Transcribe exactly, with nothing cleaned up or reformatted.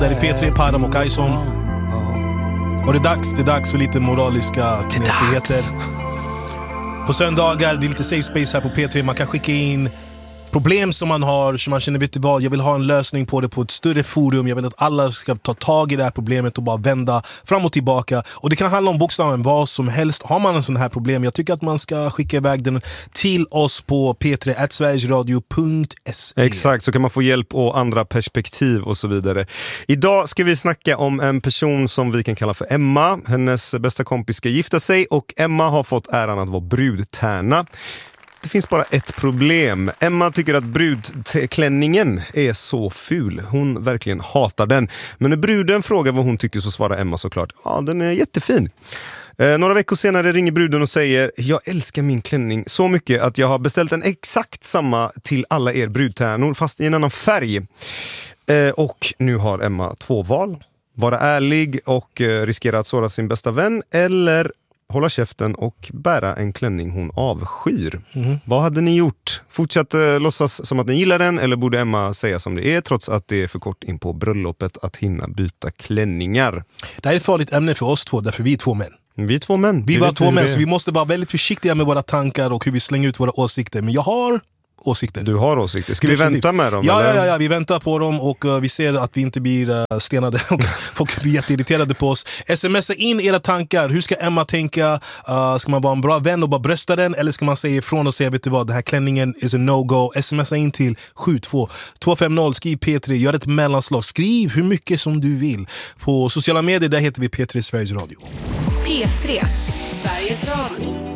här är P tre, Param och Kajson. Och det är dags, det är dags för lite moraliska knepigheter. På söndagar, det är lite safe space här på P tre. Man kan skicka in problem som man har, som man känner, vet du vad, jag vill ha en lösning på det på ett större forum. Jag vill att alla ska ta tag i det här problemet och bara vända fram och tillbaka. Och det kan handla om bokstaven vad som helst. Har man en sån här problem, jag tycker att man ska skicka iväg den till oss på p tre at sverigesradio punkt se. Exakt, så kan man få hjälp och andra perspektiv och så vidare. Idag ska vi snacka om en person som vi kan kalla för Emma. Hennes bästa kompis ska gifta sig och Emma har fått äran att vara brudtärna. Det finns bara ett problem. Emma tycker att brudklänningen är så ful. Hon verkligen hatar den. Men när bruden frågar vad hon tycker så svarar Emma såklart: ja, den är jättefin. Eh, några veckor senare ringer bruden och säger: jag älskar min klänning så mycket att jag har beställt en exakt samma till alla er brudtärnor fast i en annan färg. Eh, och nu har Emma två val. Vara ärlig och eh, riskera att såra sin bästa vän, eller hålla käften och bära en klänning hon avskyr. Mm. Vad hade ni gjort? Fortsatt eh, låtsas som att ni gillar den, eller borde Emma säga som det är trots att det är för kort in på bröllopet att hinna byta klänningar? Det här är ett farligt ämne för oss två, därför vi är två män. Vi är två män. Vi var två män, så vi måste vara väldigt försiktiga med våra tankar och hur vi slänger ut våra åsikter. Men jag har åsikter. Du har åsikter. Ska vi Definitivt. vänta med dem? Ja, eller? ja, ja, vi väntar på dem och uh, vi ser att vi inte blir uh, stenade och folk blir jätteirriterade på oss. Smsa in era tankar. Hur ska Emma tänka? Uh, ska man vara en bra vän och bara brösta den? Eller ska man säga ifrån och säga, vet du vad, den här klänningen is a no-go. Smsa in till sju två två fem noll, skriv P tre, gör ett mellanslag. Skriv hur mycket som du vill. På sociala medier, där heter vi P tre Sveriges Radio. P tre Sveriges Radio.